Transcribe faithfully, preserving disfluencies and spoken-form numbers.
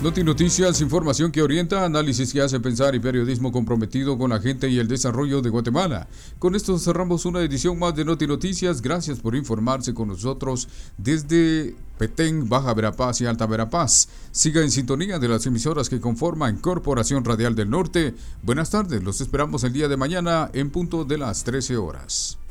Noti Noticias, información que orienta, análisis que hace pensar y periodismo comprometido con la gente y el desarrollo de Guatemala. Con esto cerramos una edición más de Noti Noticias. Gracias por informarse con nosotros desde Petén, Baja Verapaz y Alta Verapaz. Siga en sintonía de las emisoras que conforman Corporación Radial del Norte. Buenas tardes, los esperamos el día de mañana en punto de las trece horas.